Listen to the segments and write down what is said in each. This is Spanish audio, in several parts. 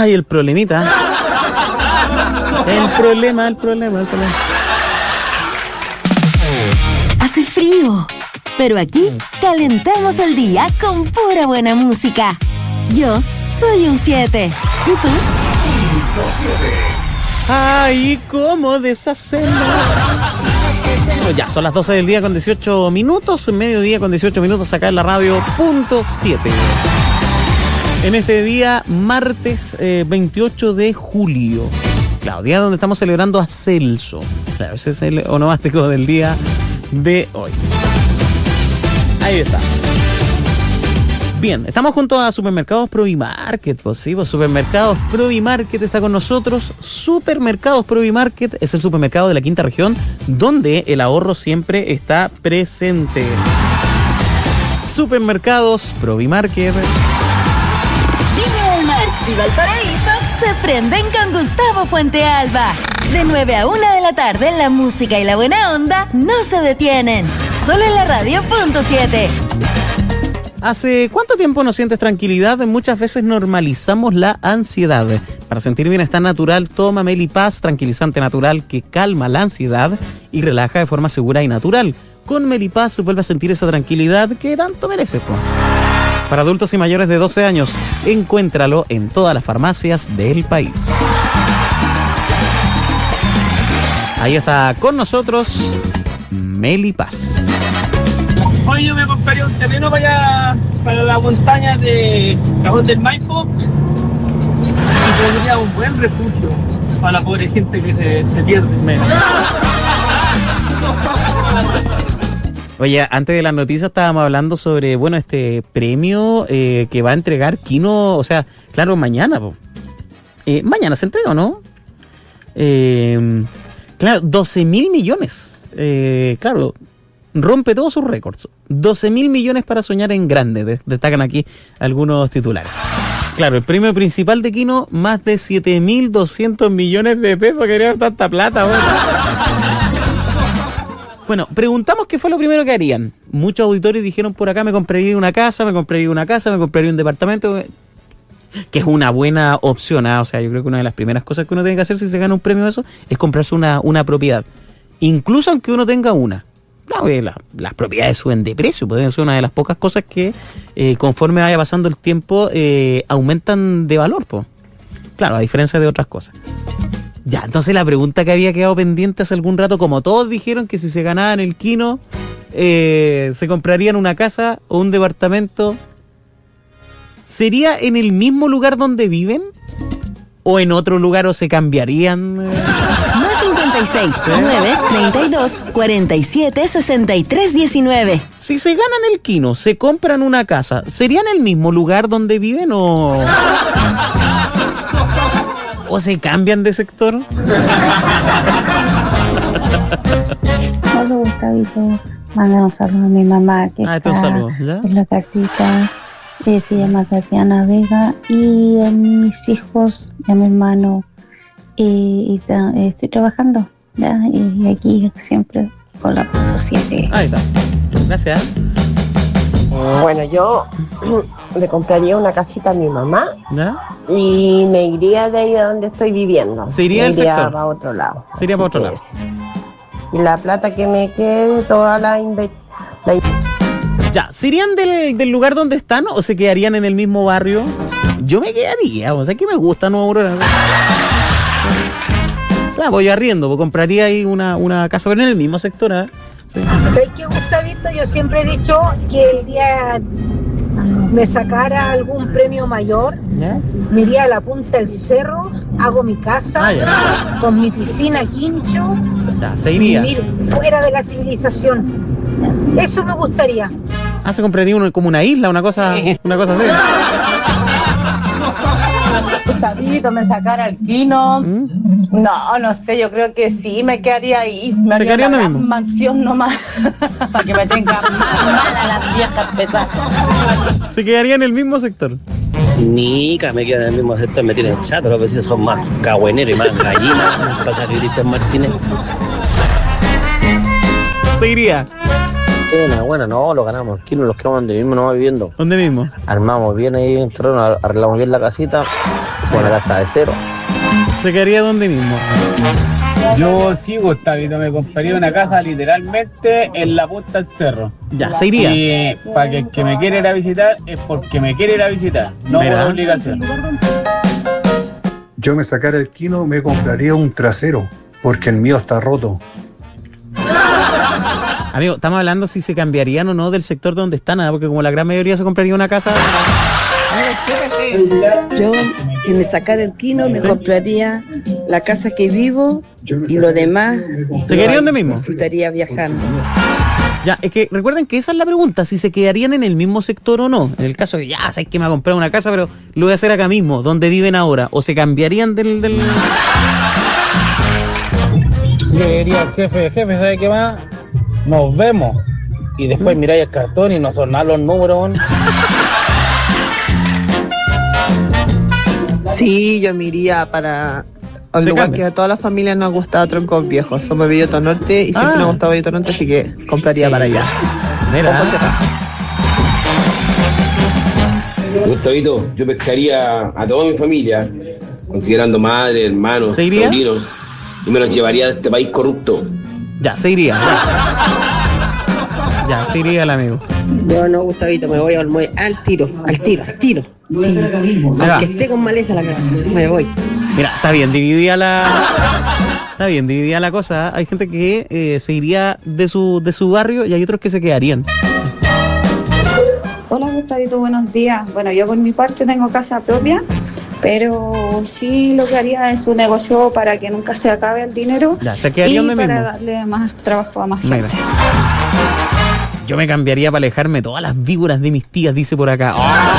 Ay, el problemita. El problema. Hace frío, pero aquí calentamos el día con pura buena música. Yo soy un 7. ¿Y tú? Ay, ¿cómo deshacerlo? Pues ya, son las 12 del día con 18 minutos, mediodía con 18 minutos acá en la radio, punto 7. En este día, martes 28 de julio. Claro, día donde estamos celebrando a Celso. Claro, ese es el onomástico del día de hoy. Ahí está. Bien, estamos junto a Supermercados Provimarket, pues sí, pues Supermercados Provimarket está con nosotros. Supermercados Provimarket es el supermercado de la quinta región donde el ahorro siempre está presente. Supermercados Provimarket. Viña del Mar y Valparaíso se prenden con Gustavo Fuentealba. De 9 a 1 de la tarde, la música y la buena onda no se detienen. Solo en la radio, punto 7. ¿Hace cuánto tiempo no sientes tranquilidad? Muchas veces normalizamos la ansiedad. Para sentir bienestar natural, toma Melipaz, tranquilizante natural que calma la ansiedad y relaja de forma segura y natural. Con Melipaz vuelve a sentir esa tranquilidad que tanto mereces, po. Para adultos y mayores de 12 años, encuéntralo en todas las farmacias del país. Ahí está con nosotros Melipaz. Hoy yo me compraría un terreno para la montaña de Cajón del Maipo y tendría un buen refugio para la pobre gente que se pierde. Oye, antes de las noticias estábamos hablando sobre, bueno, este premio que va a entregar Kino, o sea, claro, mañana. Mañana se entrega, ¿no? Claro, 12.000 millones. Claro, rompe todos sus récords. 12.000 millones para soñar en grande, destacan aquí algunos titulares. Claro, el premio principal de Kino, más de 7.200 millones de pesos. Querían tanta plata, bueno. Bueno, preguntamos qué fue lo primero que harían. Muchos auditores dijeron por acá: me compraría una casa, me compraría un departamento, que es una buena opción, ¿eh? O sea, yo creo que una de las primeras cosas que uno tiene que hacer si se gana un premio de eso es comprarse una propiedad. Incluso aunque uno tenga una. Claro, las propiedades suben de precio, pueden ser una de las pocas cosas que conforme vaya pasando el tiempo aumentan de valor, po. Claro, a diferencia de otras cosas. Ya, entonces la pregunta que había quedado pendiente hace algún rato, como todos dijeron que si se ganaban el Kino, se comprarían una casa o un departamento, ¿sería en el mismo lugar donde viven? ¿O en otro lugar o se cambiarían? Más 56 9 32 47 63 19. Si se ganan el Kino, se compran una casa, ¿sería en el mismo lugar donde viven o se cambian de sector? Hola, Gustavito. Manda un saludo a mi mamá que está en la casita. Se llama Tatiana Vega. Y a mis hijos y a mi hermano. Estoy trabajando, ¿ya? Y aquí siempre con la punto 7. Ahí está. Gracias. Bueno, yo le compraría una casita a mi mamá, ¿ya? Y me iría de ahí de donde estoy viviendo. ¿Se iría del sector? Para otro lado. Sería para otro lado. Y la plata que me quede, toda Ya, ¿se irían del lugar donde están o se quedarían en el mismo barrio? Yo me quedaría, o sea, que me gusta Nueva Aurora. Claro, voy arriendo, pues compraría ahí una casa, pero en el mismo sector, ¿eh? Sí. ¿Sabes qué, Gustavito? Yo siempre he dicho que el día me sacara algún premio mayor, ¿ya? Me iría a la punta del cerro, hago mi casa, con mi piscina quincho, ya, se iría. Vivir fuera de la civilización. Eso me gustaría. Se compraría como una isla, una cosa así. Gustavito, me sacara el Kino. No sé, yo creo que sí, me quedaría ahí. Me haría una gran mansión nomás. Para que me tengan mala las viejas pesadas. Se quedaría en el mismo sector. Nica, me quedan en el mismo sector, me tienen chato, los vecinos son más cagüeneros y más gallinas. Pasa que Cristian Martínez. Se iría. Bueno, no, lo ganamos. Aquí nos los quedamos donde mismo, no viviendo. ¿Dónde mismo? Armamos bien ahí en terreno, arreglamos bien la casita. Es una casa de cero. ¿Se quedaría donde mismo? Yo sí, Gustavito, me compraría una casa literalmente en la punta del cerro. Ya, se iría. Y para que el que me quiere ir a visitar es porque me quiere ir a visitar, no por obligación. Yo me sacara el quino, me compraría un trasero, porque el mío está roto. Amigo, estamos hablando si se cambiarían o no del sector donde están, porque como la gran mayoría se compraría una casa... Yo, si me sacara el quino, me compraría la casa que vivo y lo demás... ¿Se quedarían donde mismo? Disfrutaría viajando. Ya, es que recuerden que esa es la pregunta, si se quedarían en el mismo sector o no. En el caso de que ya sé que me voy a comprar una casa, pero lo voy a hacer acá mismo, donde viven ahora. O se cambiarían del... Yo diría, jefe, ¿sabe qué más? Nos vemos. Y después miráis el cartón y nos sonan los números. Sí, yo me iría para un lugar que a todas las familias nos gusta, Troncos Viejos. Somos de Villota Norte y siempre nos gusta Villota Norte, así que compraría para allá. Mira. Gustavito, yo pescaría a toda mi familia, considerando madre, hermanos, sobrinos, y me los llevaría de este país corrupto. Ya, se iría. Ya, se iría el amigo. Yo no, Gustavito, me voy al tiro. Sí, aunque esté con maleza la casa, me voy. Mira, está bien dividida la cosa. Hay gente que se iría de su barrio y hay otros que se quedarían. Hola, Gustavito, buenos días. Bueno, yo por mi parte tengo casa propia, pero sí lo que haría es un negocio para que nunca se acabe el dinero ya, se quedaría y donde para mismo. darle más trabajo a más gente. Yo me cambiaría para alejarme todas las víboras de mis tías, dice por acá.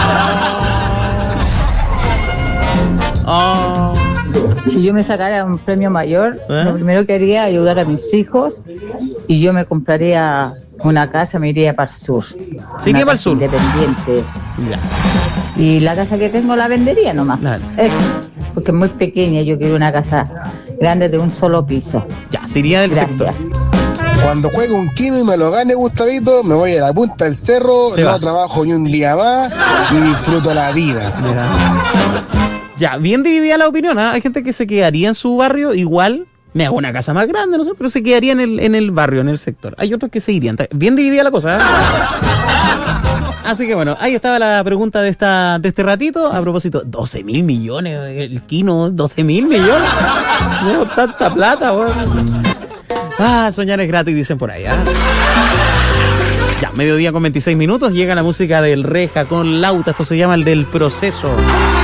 Si yo me sacara un premio mayor, lo primero que haría es ayudar a mis hijos y yo me compraría una casa, me iría para el sur. ¿Se iría para el sur? Independiente. Ya. Y la casa que tengo la vendería nomás. Claro. Es porque es muy pequeña, yo quiero una casa grande de un solo piso. Ya, se iría del sector. Cuando juegue un quino y me lo gane, Gustavito, me voy a la punta del cerro, no trabajo ni un día más y disfruto la vida. Mira. Ya, bien dividida la opinión, ¿eh? Hay gente que se quedaría en su barrio, igual, me hago una casa más grande, no sé, pero se quedaría en el barrio, en el sector. Hay otros que se irían. Bien dividida la cosa, ¿eh? Así que bueno, ahí estaba la pregunta de este ratito. A propósito, 12.000 millones, el quino, 12.000 millones. No, tanta plata, weón. Soñar es gratis, dicen por ahí, ¿eh? Ya, mediodía con 26 minutos, llega la música del Reja con Lauta, esto se llama el del proceso.